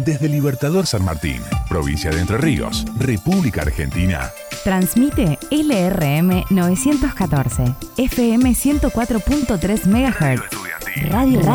Desde Libertador San Martín, provincia de Entre Ríos, República Argentina. Transmite LRM 914, FM 104.3 MHz. Radio